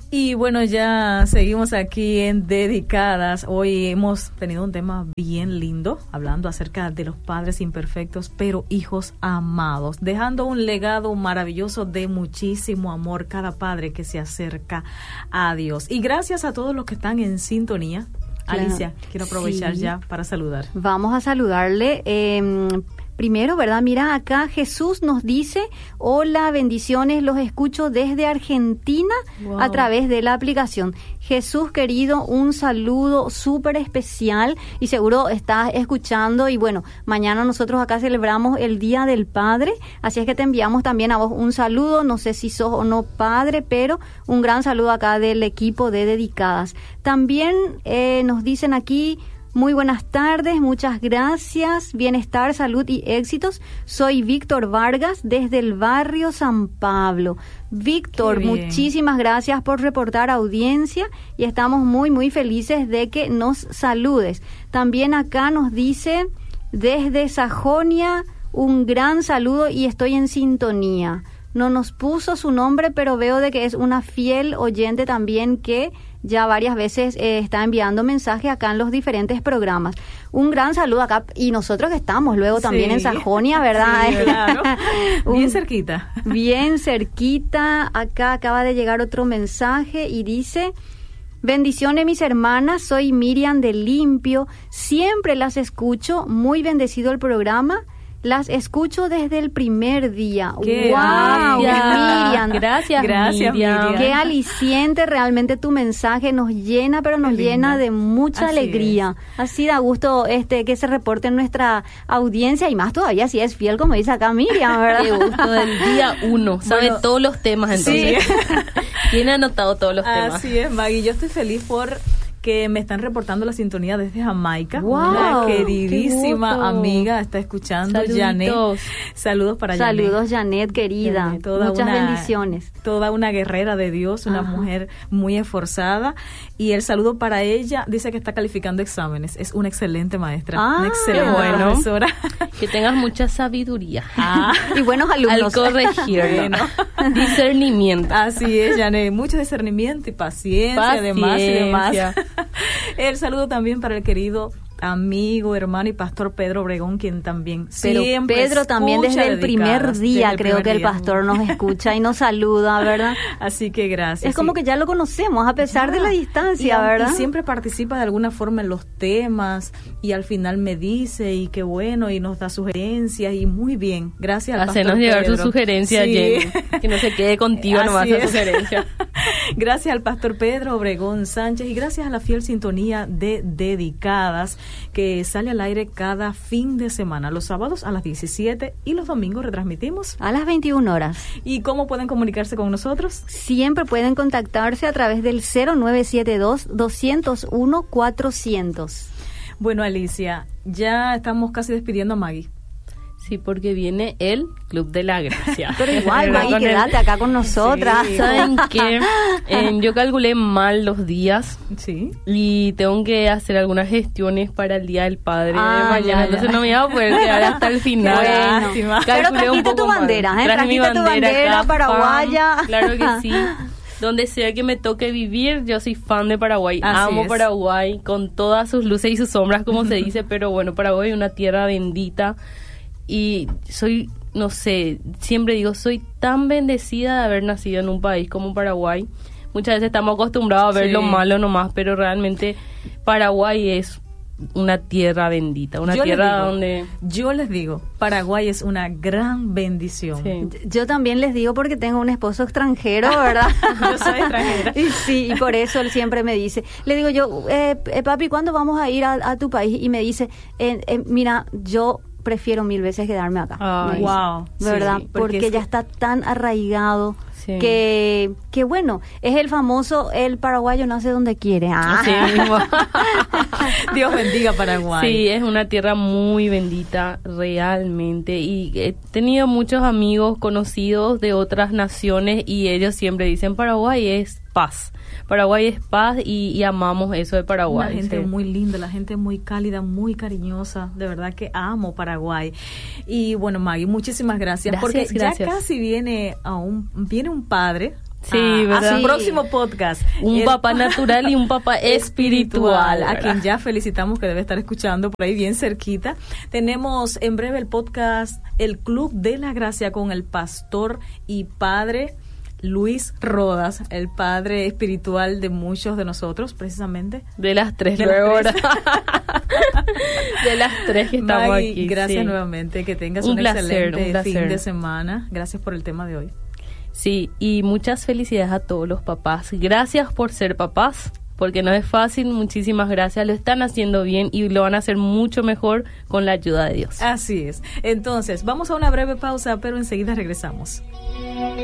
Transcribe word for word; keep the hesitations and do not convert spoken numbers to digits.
Y bueno, ya seguimos aquí en Dedicadas. Hoy hemos tenido un tema bien lindo, hablando acerca de los padres imperfectos, pero hijos amados, dejando un legado maravilloso de muchísimo amor, cada padre que se acerca a Dios. Y gracias a todos los que están en sintonía. Claro. Alicia, quiero aprovechar sí. ya para saludar. Vamos a saludarle. Eh, Primero, ¿verdad? Mira, acá Jesús nos dice, hola, bendiciones, los escucho desde Argentina wow. a través de la aplicación. Jesús, querido, un saludo súper especial y seguro estás escuchando. Y bueno, mañana nosotros acá celebramos el Día del Padre, así es que te enviamos también a vos un saludo. No sé si sos o no padre, pero un gran saludo acá del equipo de Dedicadas. También eh, nos dicen aquí... Muy buenas tardes, muchas gracias, bienestar, salud y éxitos. Soy Víctor Vargas desde el barrio San Pablo. Víctor, muchísimas gracias por reportar audiencia y estamos muy muy felices de que nos saludes. También acá nos dice desde Sajonia un gran saludo y estoy en sintonía. No nos puso su nombre, pero veo de que es una fiel oyente también que ya varias veces eh, está enviando mensajes acá en los diferentes programas. Un gran saludo acá, y nosotros que estamos luego también sí. en Sajonia, ¿verdad? Sí, claro. Bien Un, cerquita. Bien cerquita. Acá acaba de llegar otro mensaje y dice... Bendiciones mis hermanas, soy Miriam de Limpio, siempre las escucho, muy bendecido el programa. Las escucho desde el primer día. ¡Qué ¡Wow! Miriam. Gracias, Gracias Miriam. Miriam. Qué aliciente realmente tu mensaje. Nos llena, pero nos llena de mucha Así alegría. Es. Así da gusto este que se reporte en nuestra audiencia y más todavía si es fiel, como dice acá Miriam, ¿verdad? Qué gusto, del día uno. Sabe bueno, todos los temas entonces. Sí. Tiene anotado todos los temas. Así es, Maggie. Yo estoy feliz por... que me están reportando la sintonía desde Jamaica. Wow, una queridísima amiga está escuchando, Saluditos. Janet. Saludos para Janet. Saludos, Janet, querida. Janet, toda Muchas una, bendiciones. Toda una guerrera de Dios, una Ajá. mujer muy esforzada. Y el saludo para ella, dice que está calificando exámenes. Es una excelente maestra, ah, una excelente bueno. profesora. Que tengas mucha sabiduría. Ah, y buenos alumnos. Al corregir, bueno. Discernimiento. Así es, Janet. Mucho discernimiento y paciencia, paciencia. Demás y demás. El saludo también para el querido amigo, hermano y pastor Pedro Obregón, quien también Pero siempre Pedro también desde el primer día, el creo primer que día. El pastor nos escucha y nos saluda, ¿verdad? Así que gracias. Es como sí. que ya lo conocemos, a pesar ya. de la distancia, y, ¿verdad? Y siempre participa de alguna forma en los temas y al final me dice y qué bueno y nos da sugerencias y muy bien. Gracias al Hacenos pastor llegar Pedro. su sugerencia, sí. Jenny, que no se quede contigo nomás esa sugerencia. Gracias al pastor Pedro Obregón Sánchez y gracias a la fiel sintonía de Dedicadas, que sale al aire cada fin de semana, los sábados a las diecisiete y los domingos retransmitimos a las veintiuna horas. ¿Y cómo pueden comunicarse con nosotros? Siempre pueden contactarse a través del cero nueve siete dos, dos cero uno, cuatrocientos. Bueno, Alicia, ya estamos casi despidiendo a Maggie. Sí, porque viene el Club de la Gracia. Pero igual, Maggie, quédate acá con nosotras. Sí. ¿Saben qué? Eh, yo calculé mal los días. Sí. Y tengo que hacer algunas gestiones para el Día del Padre ah, de mañana. Ya, entonces ya. no me iba a poder quedar hasta el final. Bueno. Pero trajiste tu bandera, ¿eh? Traje Trajiste mi bandera, tu bandera paraguaya. Fan, claro que sí. Donde sea que me toque vivir, yo soy fan de Paraguay. Así Amo es. Paraguay con todas sus luces y sus sombras, como se dice. Pero bueno, Paraguay es una tierra bendita. Y soy, no sé, siempre digo, soy tan bendecida de haber nacido en un país como Paraguay. Muchas veces estamos acostumbrados a ver sí. lo malo nomás, pero realmente Paraguay es una tierra bendita, una yo tierra digo, donde... Yo les digo, Paraguay es una gran bendición. Sí. Yo también les digo porque tengo un esposo extranjero, ¿verdad? Yo soy extranjera. Y sí, y por eso él siempre me dice, le digo yo, eh, eh, papi, ¿cuándo vamos a ir a, a tu país? Y me dice, eh, eh, mira, yo... prefiero mil veces quedarme acá. Ay, wow. ¿Verdad? Sí, porque porque ya es... está tan arraigado sí. que, que bueno, es el famoso, el paraguayo nace donde quiere. Ah. Sí, Dios bendiga Paraguay. Sí, es una tierra muy bendita realmente y he tenido muchos amigos conocidos de otras naciones y ellos siempre dicen Paraguay es paz. Paraguay es paz y, y amamos eso de Paraguay. La gente sí. muy linda, la gente muy cálida, muy cariñosa. De verdad que amo Paraguay. Y bueno, Maggie, muchísimas gracias. Gracias, porque gracias. ya casi viene a un viene un padre Sí, ah, ¿verdad? hasta el Sí. próximo podcast. Un El- papá natural y un papá espiritual, a ¿verdad? quien ya felicitamos, que debe estar escuchando por ahí bien cerquita. Tenemos en breve el podcast El Club de la Gracia con el pastor y padre Luis Rodas, el padre espiritual de muchos de nosotros, precisamente. De las tres, De las luego, tres. ¿verdad? De las tres que estamos Maggie, aquí. gracias sí. nuevamente, que tengas Un un, placer, excelente un placer. fin de semana. Gracias por el tema de hoy. Sí, y muchas felicidades a todos los papás. Gracias por ser papás, porque no es fácil. Muchísimas gracias. Lo están haciendo bien y lo van a hacer mucho mejor con la ayuda de Dios. Así es. Entonces, vamos a una breve pausa, pero enseguida regresamos.